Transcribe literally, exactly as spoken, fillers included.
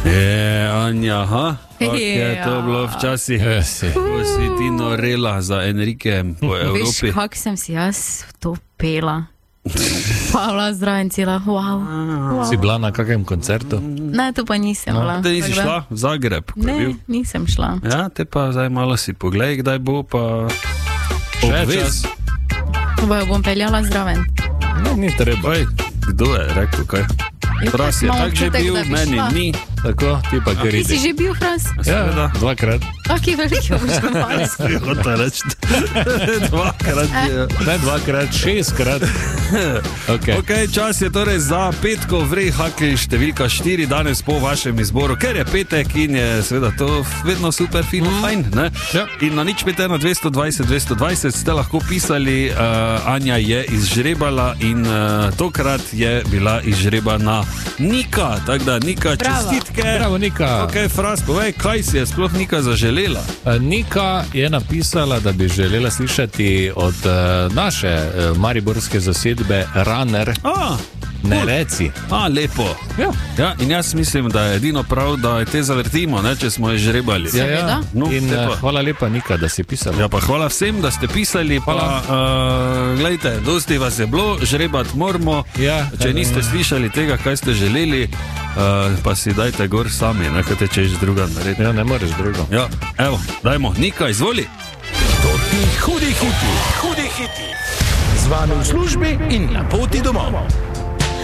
Je, Anja, ha? Kako je to bilo včasih, ko si ti norela za Enrique po Evropi? Veš, kak sem si jaz to pela. Hvala, zdraven cela, wow. wow. Si bila na kakem koncertu? Ne, to pa nisem bila. No, te nisi šla v Zagreb? Ne, nisem šla. Ja, te pa zdaj malo si poglej, kdaj bo pa obvez. Bojo bom peljala zdraven. Ne, ni treba. Oj, kdo je rekel kaj? Fras je tak že bil, meni ni. Tako, ti pa kar Ti si že bil, Fras? Ja, dvakrat. Taki veliki obožkovalec. Hotel reči, dvakrat je. Ne dvakrat, šestkrat. Okay. ok, čas je torej za petkov vrej hakli številka štiri danes po vašem izboru, ker je petek in je seveda to vedno super fino, mm. fajn, ne? Ja. In na nič pet ena dvesto dvajset dvesto dvajset ste lahko pisali, uh, Anja je izžrebala in uh, tokrat je bila izžrebana Nika, tako da Nika, čestitke. Bravo, Nika. Ok, Fras, povej, kaj si je sploh Nika zaželela? Uh, Nika je napisala, da bi želela slišati od uh, naše uh, mariborske zasedbe Runner. A, ne cool. Reci. A, lepo. Ja. Ja, in jaz mislim, da je edino prav, da te zavrtimo, ne, če smo je žrebali. Ja, ja. No, in uh, hvala lepa, Nika, da si pisala. Ja, pa hvala vsem, da ste pisali. Hvala. Pa, uh, glejte, dosti vas je bilo, žrebat moramo. Ja, če niste ja, slišali tega, kaj ste želeli, uh, pa si dajte gor sami, ne, kaj te češ druga narediti. Ja, ne moreš drugo. Ja, evo, dajmo, Nika, izvoli. Hudi hiti, hudi hiti. Z vami v službi in na poti domov.